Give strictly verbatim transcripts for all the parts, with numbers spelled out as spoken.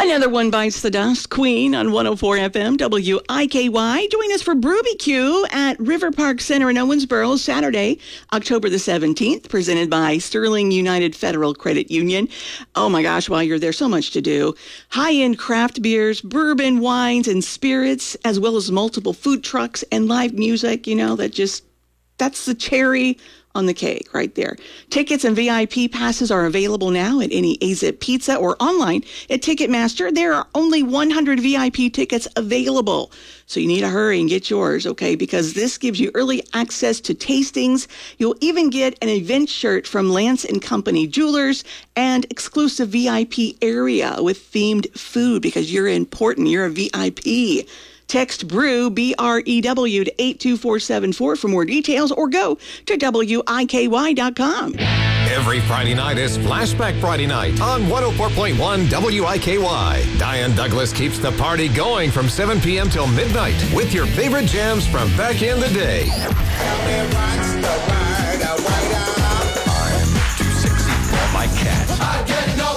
Another one bites the dust. Queen on one oh four F M, W I K Y. Join us for Brewbecue at River Park Center in Owensboro, Saturday, October the seventeenth, presented by Sterling United Federal Credit Union. Oh my gosh, while you're there, so much to do. High-end craft beers, bourbon, wines, and spirits, as well as multiple food trucks and live music, you know, that just, that's the cherry on the cake right there. Tickets and V I P passes are available now at any A Z I P Pizza or online at Ticketmaster. There are only one hundred V I P tickets available. So you need to hurry and get yours, okay? Because this gives you early access to tastings. You'll even get an event shirt from Lance and Company Jewelers and exclusive V I P area with themed food because you're important. You're a V I P. Text BREW, B R E W, to eight two four seven four for more details or go to W I K Y dot com. Every Friday night is Flashback Friday night on one oh four point one W I K Y. Diane Douglas keeps the party going from seven p.m. till midnight with your favorite jams from back in the day. I'm too sexy for my cat. I get no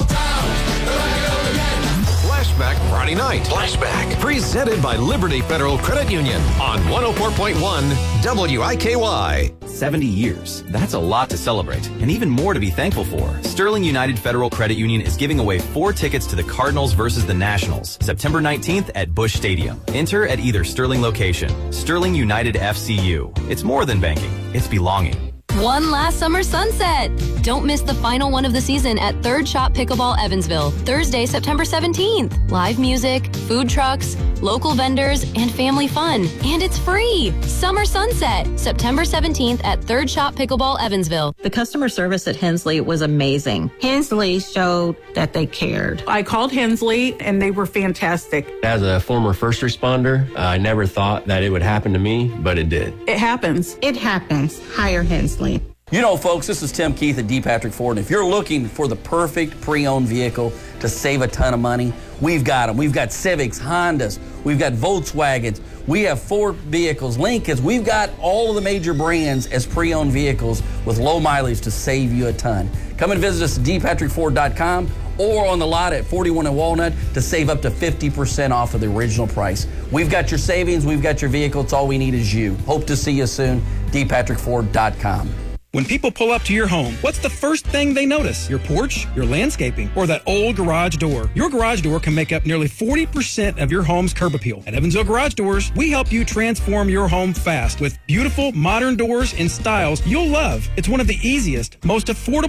Flashback Friday night. Flashback. Presented by Liberty Federal Credit Union on one oh four point one W I K Y. seventy years. That's a lot to celebrate, and even more to be thankful for. Sterling United Federal Credit Union is giving away four tickets to the Cardinals versus the Nationals, September nineteenth at Busch Stadium. Enter at either Sterling location. Sterling United F C U. It's more than banking. It's belonging. One last summer sunset. Don't miss the final one of the season at Third Shot Pickleball Evansville, Thursday, September seventeenth. Live music, food trucks, local vendors, and family fun. And it's free. Summer sunset, September seventeenth at Third Shot Pickleball Evansville. The customer service at Hensley was amazing. Hensley showed that they cared. I called Hensley, and they were fantastic. As a former first responder, uh, I never thought that it would happen to me, but it did. It happens. It happens. Hire Hensley. You know, folks, this is Tim Keith at D. Patrick Ford. And if you're looking for the perfect pre-owned vehicle to save a ton of money, we've got them. We've got Civics, Hondas, we've got Volkswagens, we have Ford vehicles, Lincolns. We've got all of the major brands as pre-owned vehicles with low mileage to save you a ton. Come and visit us at d patrick ford dot com or on the lot at forty-one and Walnut to save up to fifty percent off of the original price. We've got your savings, we've got your vehicle. It's all we need is you. Hope to see you soon. d patrick ford dot com. When people pull up to your home, what's the first thing they notice? Your porch, your landscaping, or that old garage door? Your garage door can make up nearly forty percent of your home's curb appeal. At Evansville Garage Doors, we help you transform your home fast with beautiful modern doors in styles you'll love. It's one of the easiest, most affordable